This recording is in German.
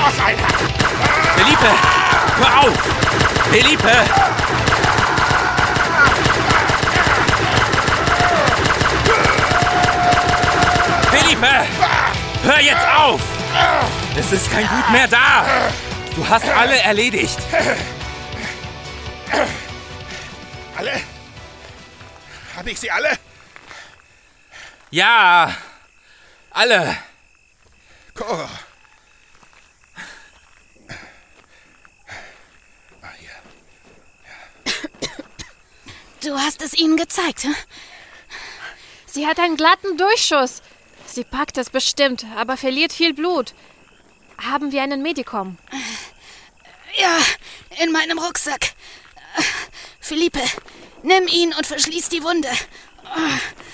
noch einer! Felipe, hör auf! Felipe! Felipe! Hör jetzt auf! Es ist kein Gut mehr da! Du hast alle erledigt! Alle? Habe ich sie alle? Ja! Alle! Cora. Du hast es ihnen gezeigt, hm? Sie hat einen glatten Durchschuss. Sie packt es bestimmt, aber verliert viel Blut. Haben wir einen Medikum? Ja, in meinem Rucksack. Felipe, nimm ihn und verschließ die Wunde.